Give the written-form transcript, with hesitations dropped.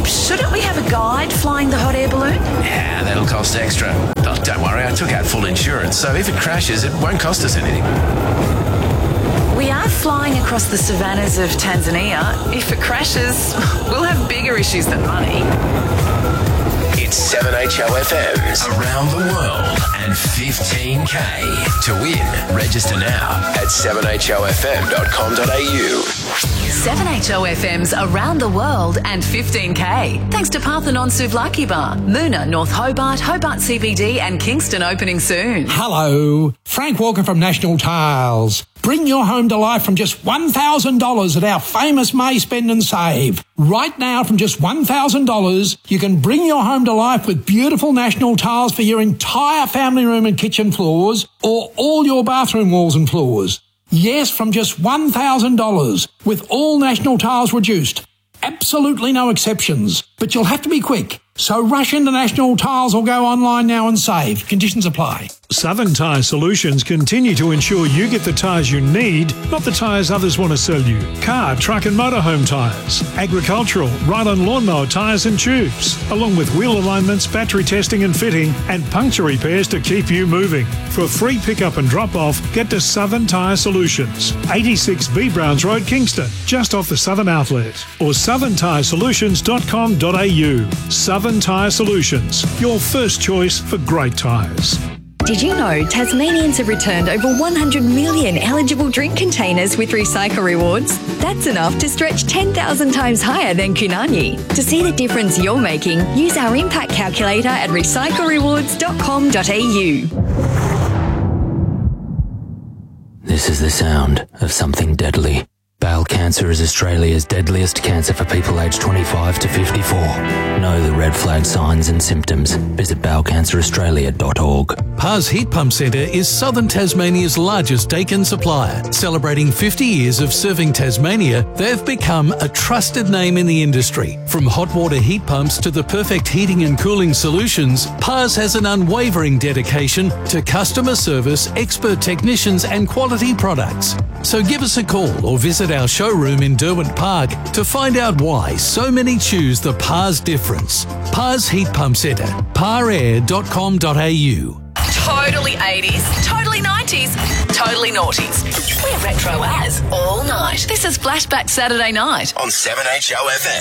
Shouldn't we have a guide flying the hot air balloon? Yeah, that'll cost extra. Oh, don't worry, I took out full insurance, so if it crashes, it won't cost us anything. We are flying across the savannas of Tanzania. If it crashes, we'll have bigger issues than money. It's 7HOFM's Around the World and 15K. To win, register now at 7HOFM.com.au. 7HOFM's Around the World and 15K. Thanks to Parthenon Souvlaki Bar, Moona, North Hobart, Hobart CBD and Kingston opening soon. Hello, Frank Walker from National Tiles. Bring your home to life from just $1,000 at our famous May Spend and Save. Right now, from just $1,000, you can bring your home to life with beautiful National Tiles for your entire family room and kitchen floors or all your bathroom walls and floors. Yes, from just $1,000 with all National Tiles reduced. Absolutely no exceptions, but you'll have to be quick. So rush into National Tiles or go online now and save. Conditions apply. Southern Tyre Solutions continue to ensure you get the tyres you need, not the tyres others want to sell you. Car, truck and motorhome tyres, agricultural, ride-on lawnmower tyres and tubes, along with wheel alignments, battery testing and fitting, and puncture repairs to keep you moving. For a free pickup and drop-off, get to Southern Tyre Solutions, 86 B Browns Road, Kingston, just off the Southern Outlet, or southerntyresolutions.com.au. Southern Tyre Solutions, your first choice for great tyres. Did you know Tasmanians have returned over 100 million eligible drink containers with Recycle Rewards? That's enough to stretch 10,000 times higher than Kunani. To see the difference you're making, use our impact calculator at recyclerewards.com.au. This is the sound of something deadly. Bowel cancer is Australia's deadliest cancer for people aged 25 to 54. Know the red flag signs and symptoms. Visit bowelcanceraustralia.org. Pars Heat Pump Centre is Southern Tasmania's largest Dakin supplier. Celebrating 50 years of serving Tasmania, they've become a trusted name in the industry. From hot water heat pumps to the perfect heating and cooling solutions, Pars has an unwavering dedication to customer service, expert technicians and quality products. So give us a call or visit our showroom in Derwent Park to find out why so many choose the Pars difference. Pars Heat Pump Centre, parair.com.au. Totally 80s, totally 90s, totally noughties. We're retro as all night. This is Flashback Saturday Night On 7HOFM.